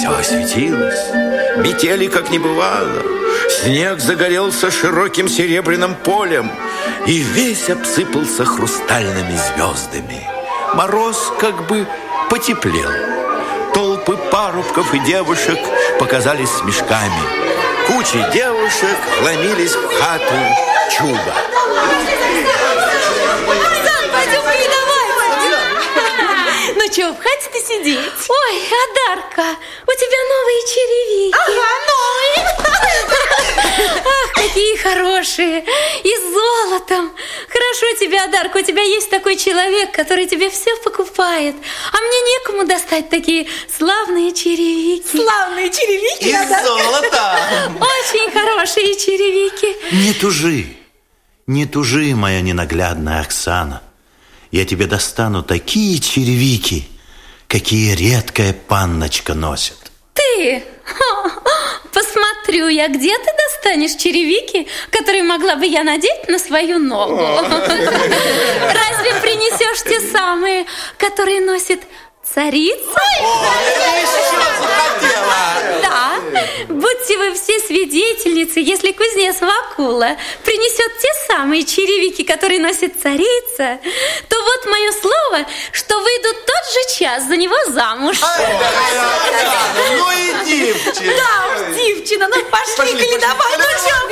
Все осветилось, метели как не бывало. Снег загорелся широким серебряным полем и весь обсыпался хрустальными звездами. Мороз как бы потеплел. Толпы парубков и девушек показались с мешками. Кучи девушек ломились в хату Чуба. Оксан, пойдем передавать. Ну что, в хате-то сидеть? Ой, Адарка, у тебя новые черевики. Ага, новые. Ах, какие хорошие. И с золотом. Хорошо тебе, Адарка, у тебя есть такой человек, который тебе все покупает. А мне некому достать такие славные черевики. Славные черевики, из Адарка. золота. Очень хорошие черевики. Не тужи, моя ненаглядная Оксана. Я тебе достану такие черевики, какие редкая панночка носит. Ты? Посмотрю я, где ты достанешь черевики, которые могла бы я надеть на свою ногу. Разве принесешь те самые, которые носит царица? Да. Будьте вы все свидетельницы, если кузнец Вакула принесет те самые черевики, которые носит царица, то вот мое слово, что выйду тот же час за него замуж. Ну и девчина. Да уж, девчина, ну пошли, коли давай, ну что?